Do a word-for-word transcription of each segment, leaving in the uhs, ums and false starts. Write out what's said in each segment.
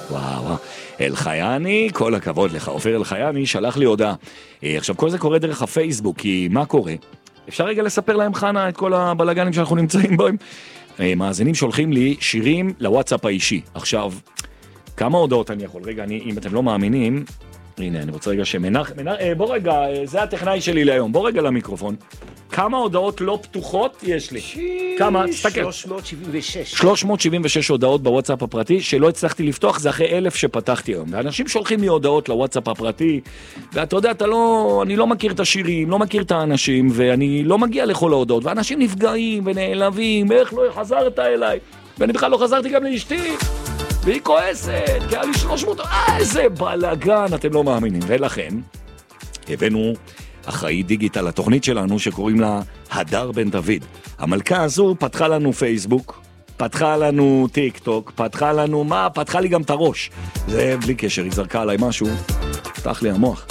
וואו, אלחייני, כל הכבוד לך. עופר אלחייני שלח לי הודעה. עכשיו, כל זה קורה דרך הפייסבוק, כי מה קורה? אפשר רגע לספר להם, חנה, את כל הבלגנים שאנחנו נמצאים בהם? מאזינים שולחים לי שירים לוואטסאפ האישי. עכשיו, כמה הודעות אני יכול? רגע, אני, אם אתם לא מאמינים, הנה, אני רוצה רגע שמנח... מנח, בוא רגע, זה הטכנאי שלי להיום. בוא רגע למיקרופון. כמה הודעות לא פתוחות יש לי? כמה? תסתכל. שלוש מאות שבעים ושש. שלוש מאות שבעים ושש הודעות בוואטסאפ הפרטי, שלא הצלחתי לפתוח, זה אחרי אלף שפתחתי היום. ואנשים שולחים לי הודעות לוואטסאפ הפרטי, ואתה יודע, אתה לא, אני לא מכיר את השירים, לא מכיר את האנשים, ואני לא מגיע לכל ההודעות, ואנשים נפגעים ונעלבים, איך לא חזרת אליי? ואני בכלל לא חזרתי גם לאשתי, והיא כועסת, כי היה לי שלוש מאות, אה, איזה בלגן, אתם לא מאמינים. ולכן, הבאנו אחראי דיגיטל התוכנית שלנו שקוראים לה הדר בן דוד. המלכה הזו פתחה לנו פייסבוק, פתחה לנו טיק טוק, פתחה לנו מה? פתחה לי גם את הראש. זה בלי קשר, היא זרקה עליי משהו, פתח לי המוח.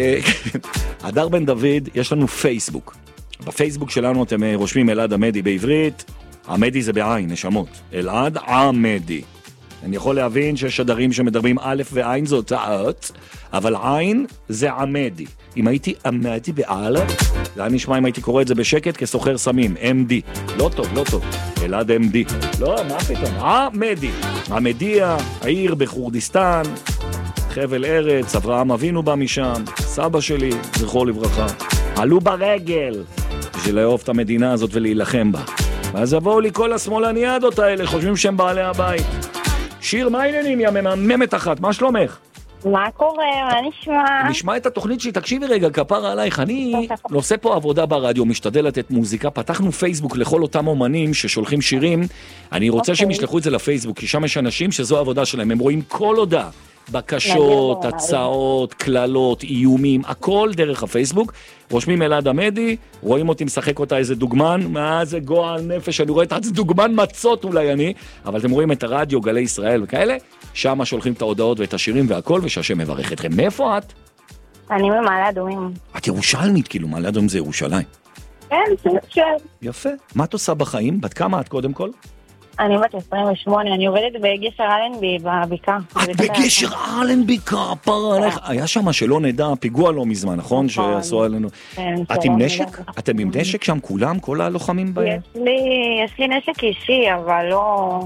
הדר בן דוד, יש לנו פייסבוק. בפייסבוק שלנו אתם רושמים אלעד עמדי בעברית, עמדי זה בעין, נשמות. אלעד עמדי. אני יכול להבין שיש שדרים שמדברים א' ועין זו תאות, אבל עין זה עמדי. אם הייתי עמדי באלף, זה היה נשמע אם הייתי קורא את זה בשקט כסוחר סמים, אם די. לא טוב, לא טוב. אלעד אם די. לא, מה פתאום? עמדי. עמדיה, העיר בחורדיסטן, חבל ארץ, אברהם אבינו בא משם, סבא שלי, זכרו לברכה. עלו ברגל בשביל לאהוב את המדינה הזאת ולהילחם בה. ואז יבואו לי כל השמאלניאדות האלה, חושבים שהם בעלי הבית. שיר, מה העניינים, יא מממת אחת? מה שלומך? מה קורה? מה נשמע? נשמע את התוכנית שלי, תקשיבי רגע, כפרה עלייך, אני עושה פה עבודה ברדיו, משתדל לתת מוזיקה, פתחנו פייסבוק לכל אותם אומנים ששולחים שירים, אני רוצה שהם ישלחו את זה לפייסבוק, כי שם יש אנשים שזו העבודה שלהם, הם רואים כל הודעה, בקשות, הצעות, כללות, איומים, הכל דרך הפייסבוק, רושמים אלעד עמדי, רואים אותי משחק אותה איזה דוגמן, מה זה גועל נפש, אני רואה את זה דוגמן מצות אולי אני, אבל אתם רואים את הרדיו, גלי ישראל וכאלה, שם שולחים את ההודעות ואת השירים והכל, ושהשם מברך אתכם. מאיפה את? אני ממעלה אדומים. את ירושלמית, כאילו, מעלה אדומים זה ירושלים. כן, זה אפשר. יפה. מה את עושה בחיים? בת כמה את קודם כל? אני בת עשרים ושמונה, אני עובדת בגשר אלנבי, בבקעה. את בגשר אלנבי, כפרה עליך. היה שם שלא נדע, פיגוע לא מזמן, נכון? שעשו עלינו. את עם נשק? אתם עם נשק שם כולם? כל הלוחמים בהם? יש לי נשק אישי, אבל לא...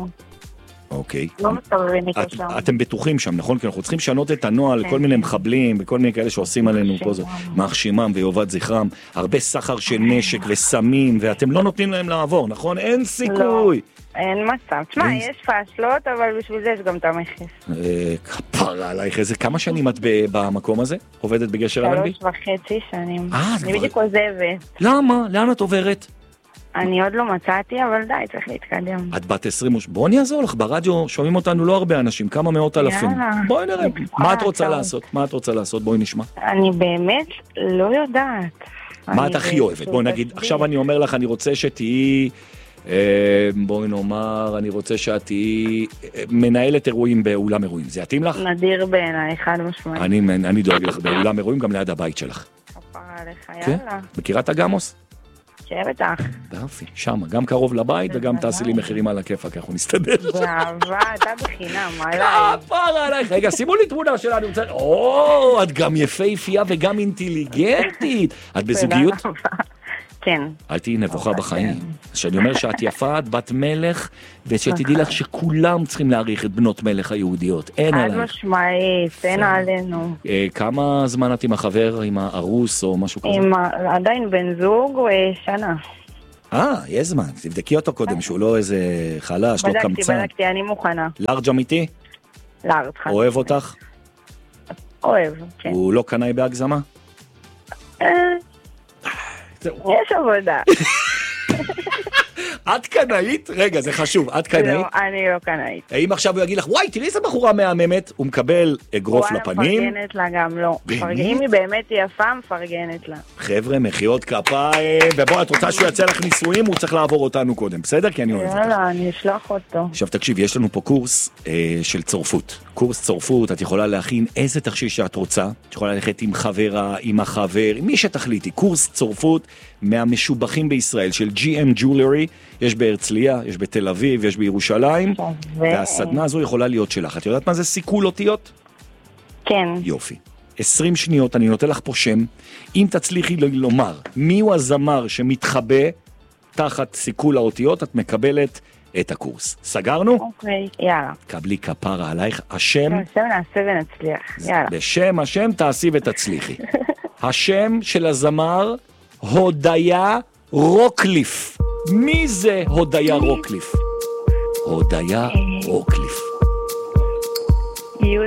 אוקיי. לא מסתובבים איתו שם. אתם בטוחים שם, נכון? כי אנחנו צריכים לשנות את הנוהל לכל מיני מחבלים, וכל מיני כאלה שעושים עלינו פה, מח שימם ויובד זכרם, הרבה סחר של נשק וסמים, ואתם לא נותנים להם לעבור, נכון? אין סיכוי. אין מצב. תשמע, יש פשלות, אבל בשביל זה יש גם את המכס. כפרה עלייך, איזה כמה שנים את במקום הזה? עובדת בגשר אלנבי? שלוש וחצי שנים. אני בדיוק עוזבת. למה? לאן את עוברת? אני עוד לא מצאתי, אבל די, צריך להתקדם. את בת עשרים, בואי אני אעזור לך, ברדיו שומעים אותנו לא הרבה אנשים, כמה מאות אלפים. בואי נראה, מה את רוצה לעשות? מה את רוצה לעשות? בואי נשמע. אני באמת לא יודעת. מה את הכי אוהבת? בואי נגיד, עכשיו אני אומר לך, אני רוצה שתהיי, בואי נאמר, אני רוצה שאת תהיי מנהלת אירועים באולם אירועים. זה יתאים לך? נדיר בעיניי, חד משמעית. אני דואג לך באולם אירועים, גם ליד הבית שלך. כפרה עליך, יאללה. מכירה את הגמוס? שבטח. באפי, שם, גם קרוב לבית וגם תעשי לי מחירים על הכיפה, כי אנחנו נסתדר. באהבה, אתה בחינם, עליי. כפרה עלייך, רגע, שימו לי תמונה שלה, אני רוצה... או, את גם יפהפייה וגם אינטליגנטית. את בזוגיות? כן. אל תהיי נבוכה בחיים. כשאני אומר שאת יפה, את בת מלך, ושתדעי לך שכולם צריכים להעריך את בנות מלך היהודיות. אין עלייך. עד משמעית, אין עלינו. כמה זמן את עם החבר, עם הארוס או משהו כזה? עדיין בן זוג שנה. אה, יש זמן. תבדקי אותו קודם, שהוא לא איזה חלש, לא קמצן. בדקתי, בדקתי, אני מוכנה. לארג' אמיתי? לארג'. אוהב אותך? אוהב, כן. הוא לא קנאי בהגזמה? יש עבודה. את קנאית? רגע, זה חשוב, את קנאית? לא, אני לא קנאית. האם עכשיו הוא יגיד לך, וואי, תראי איזה בחורה מהממת, הוא מקבל אגרוף לפנים? וואי, מפרגנת לה גם, לא. אם היא באמת יפה, מפרגנת לה. חבר'ה, מחיאות כפיים, ובוא, את רוצה שהוא יצא לך ניסויים, הוא צריך לעבור אותנו קודם, בסדר? כי אני אוהב אותך. יאללה, אני אשלח אותו. עכשיו תקשיב, יש לנו פה קורס של צורפות. קורס צורפות, את יכולה להכין איזה תכשיש שאת רוצה, את יכולה ללכת עם חברה, עם החבר, עם מי שתחליטי. קורס צורפות מהמשובחים בישראל של ג'י אם Jewelry, יש בהרצליה, יש בתל אביב, יש בירושלים, והסדנה הזו יכולה להיות שלך. את יודעת מה זה סיכול אותיות? כן. יופי. עשרים שניות, אני נותן לך פה שם. אם תצליחי לומר מיהו הזמר שמתחבא תחת סיכול האותיות, את מקבלת את הקורס. סגרנו? אוקיי, יאללה. קבלי כפרה עלייך. השם... השם נעשה ונצליח, יאללה. בשם השם תעשי ותצליחי. השם של הזמר הודיה רוקליף. מי זה הודיה רוקליף? הודיה רוקליף.